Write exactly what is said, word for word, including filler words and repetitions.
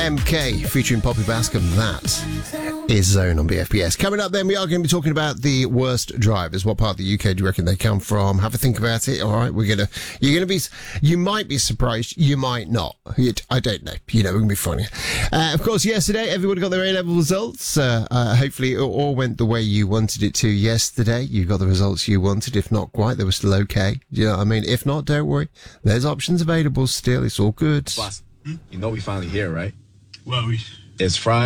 M K featuring Poppy Bascom. That is Zone on B F B S. Coming up then, we are going to be talking about the worst drivers. What part of the U K do you reckon they come from? Have a think about it. All right, we're gonna. You're gonna be. You might be surprised. You might not. It, I don't know. You know, we're gonna be funny. Uh, of course, yesterday everybody got their A-level results. Uh, uh, hopefully, it all went the way you wanted it to. Yesterday, you got the results you wanted. If not quite, they were still okay. You know what I mean? If not, don't worry. There's options available still. It's all good. Boss, you know we finally here, right? Well, we... It's Friday.